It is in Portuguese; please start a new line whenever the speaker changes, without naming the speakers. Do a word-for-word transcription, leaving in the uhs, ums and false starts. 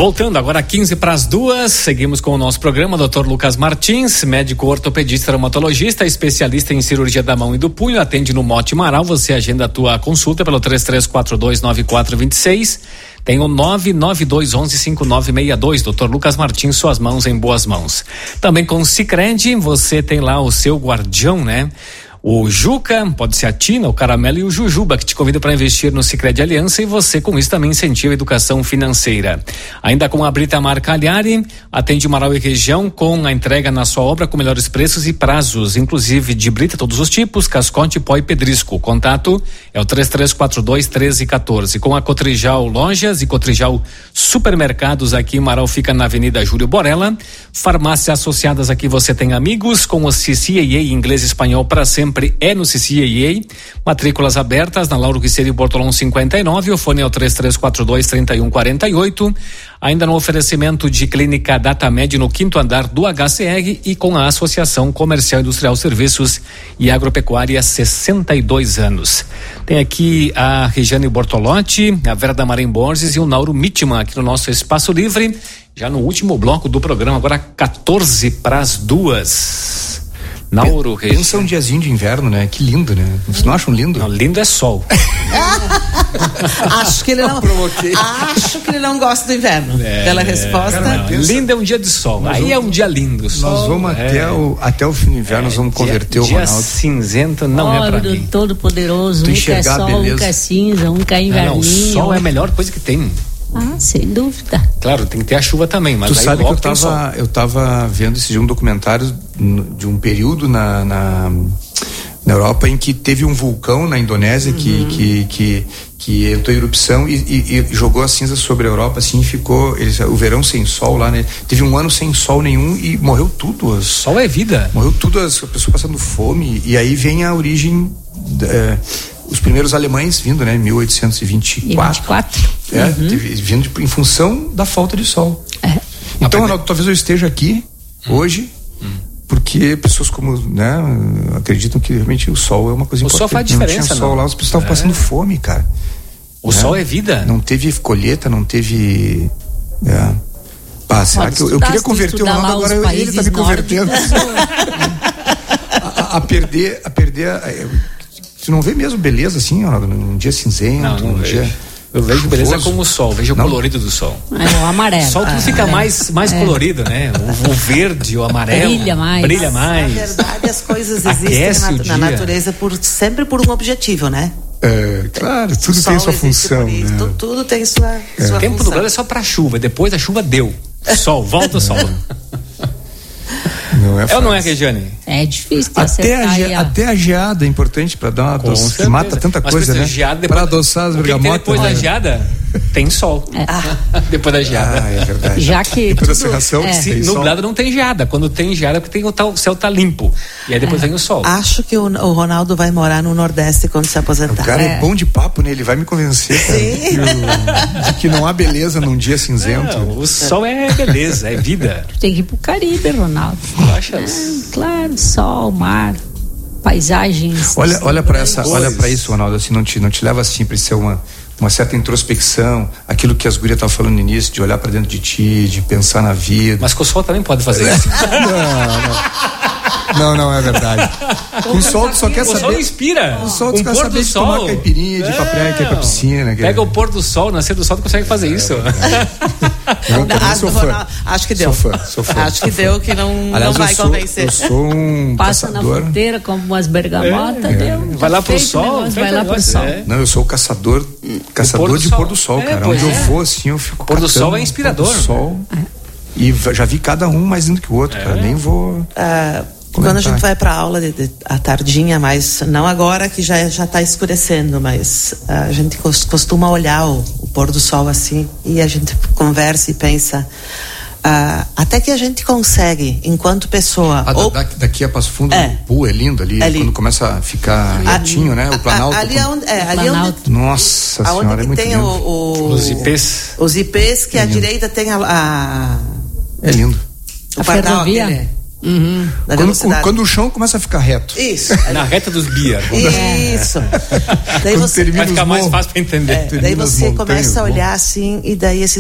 Voltando agora quinze para as duas, seguimos com o nosso programa. doutor Lucas Martins, médico ortopedista traumatologista, especialista em cirurgia da mão e do punho, atende no Mote Marau. Você agenda a tua consulta pelo três três quatro dois nove quatro dois seis. Tem o nove nove dois um um cinco nove seis dois. doutor Lucas Martins, suas mãos em boas mãos. Também com o Sicredi, você tem lá o seu guardião, né? O Juca, pode ser a Tina, o Caramelo e o Jujuba, que te convida para investir no Sicredi Aliança, e você com isso também incentiva a educação financeira. Ainda com a Brita Mar Cagliari, atende Marau e região com a entrega na sua obra com melhores preços e prazos, inclusive de brita todos os tipos, cascote, pó e pedrisco. Contato é o três três quatro dois um três um quatro. Com a Cotrijal Lojas e Cotrijal Supermercados, aqui em Marau fica na Avenida Júlio Borella. Farmácias associadas aqui você tem amigos, com o C C A A inglês e espanhol para sempre é no C C A A. Matrículas abertas na Lauro Quisseiro e Bortolão cinquenta e nove. O fone é o três três quatro dois três um quatro oito. Ainda no oferecimento de Clínica Datamed no quinto andar do H C R e com a Associação Comercial Industrial Serviços e Agropecuária, sessenta e dois anos. Tem aqui a Regiane Bortolotti, a Vera Damarém Borges e o Nauro Mitman aqui no nosso Espaço Livre, já no último bloco do programa, agora quatorze para as duas. Nauro Reis.
Pensa um diazinho de inverno, né? Que lindo, né? Vocês não acham lindo?
Não, lindo é sol.
Acho que ele não. Acho que ele não gosta do inverno. É,
Pela
é, resposta.
Não, lindo é um dia de sol. Nós Aí vamos, é um dia lindo. Sol,
nós vamos é, até, o, até o fim do inverno, é, nós vamos converter dia, o Ronaldo.
Dia cinzento não
oh,
é pra mim.
Todo poderoso, um que é sol, um que é cinza, um que é inverninho.
Não, o sol é a melhor coisa que tem.
Ah, sem dúvida.
Claro, tem que ter a chuva também, mas
tu
aí
sabe que eu
tava,
tava, eu tava vendo esse dia um documentário de um período na, na, na Europa em que teve um vulcão na Indonésia, uhum, que, que, que, que entrou em erupção e, e, e jogou a cinza sobre a Europa, assim, e ficou, eles, o verão sem sol lá, né? Teve um ano sem sol nenhum e morreu tudo. As,
sol é vida.
Morreu tudo, as pessoas passando fome, e aí vem a origem, é, os primeiros alemães vindo, né? mil oitocentos e vinte e quatro.
vinte e quatro.
É,
uhum.
teve, vindo de, em função da falta de sol.
É.
Então, Ronaldo, talvez eu esteja aqui hum. hoje hum. porque pessoas como, né, acreditam que realmente o sol é uma coisa
o
importante.
O sol faz diferença,
não tinha
não.
sol lá, as pessoas estavam é. passando fome, cara.
O né? sol é vida.
Não teve colheita, não teve... É. Pá, será que eu, eu queria converter o Ronaldo, agora eu, ele está me convertendo a, a perder, a perder a, você não vê mesmo beleza assim, Ronaldo, num dia cinzento,
não, não
num
vejo.
dia...
Eu vejo beleza como o sol, vejo
não.
o colorido do sol.
É, o amarelo.
O sol tudo
ah,
fica
é.
mais, mais é. colorido, né? O, o verde, o amarelo.
Brilha mais.
Brilha mais.
Na verdade, as coisas existem na, na natureza por, sempre por um objetivo, né?
É, claro, tudo tem sua função. Né?
Tudo, tudo tem sua,
é.
sua
O tempo
função.
nublado é só pra chuva, depois a chuva deu. Sol, volta o sol.
Não é,
é ou não é, Regiane?
É difícil
até a,
aí,
até a geada é importante para dar uma doce, mata tanta
mas
coisa, né?
Para
adoçar as bergamotas.
Depois né? da geada tem sol.
É.
Ah. Depois da geada.
Ah, é verdade.
Já que
depois da serração,
é.
tem
nublado
sol.
Não tem geada. Quando tem geada, porque tem o, tal, o céu tá limpo. E aí depois é. vem o sol.
Acho que o, o Ronaldo vai morar no Nordeste quando se aposentar.
O cara é, é bom de papo, né? Ele vai me convencer, cara, que o, de que não há beleza num dia cinzento.
Não, o sol é beleza, é vida.
Tu tem que ir pro Caribe, Ronaldo.
Achas?
É, claro, sol, mar, paisagens.
Olha, olha para essa, olha para isso, Ronaldo, assim, não te, não te leva assim para ser uma uma certa introspecção, aquilo que as gurias estavam falando no início, de olhar para dentro de ti, de pensar na vida.
Mas com o sol também pode fazer isso.
não, não, não é verdade. Com o sol tu só quer
o
saber.
O sol inspira.
O sol tu
um
quer
pôr
saber
do
de
sol.
tomar caipirinha, de ir pra praia, quer ir pra piscina.
Pega é. o pôr do sol, nascer do sol, tu consegue fazer é, isso.
É eu também sou fã.
Acho que deu.
Sou fã, sou fã.
Acho que deu, que não,
Aliás,
não vai
eu sou,
convencer.
Eu sou um
Passa
caçador.
na fronteira, como umas bergamotas,
é,
deu.
Vai lá pro sol.
Vai lá pro sol.
Não, eu sou o caçador, caçador de pôr do sol, cara. É, onde eu vou, assim, eu fico.
Pôr do sol é inspirador.
Pôr do sol. E já vi cada um mais lindo que o outro, cara. Nem vou.
Quando a gente vai para aula de, de, à tardinha, mas não agora que já já está escurecendo, mas a gente costuma olhar o, o pôr do sol assim e a gente conversa e pensa uh, até que a gente consegue, enquanto pessoa.
Ah, ou, daqui, daqui a Passo Fundo, é, o Pu é lindo ali, ali, quando começa a ficar retinho, né? O Planalto.
Ali é onde, é, ali
Planalto.
onde,
nossa senhora, é muito
tem
lindo.
O, o,
os ipês.
Os ipês que é à direita tem a, a.
É lindo.
O ferrovia. Aquele,
Uhum.
Quando, o, quando o chão começa a ficar reto.
Isso.
Na reta dos Bia.
Isso. Daí você,
vai ficar mais fácil para entender.
É, daí você começa a olhar assim e daí esses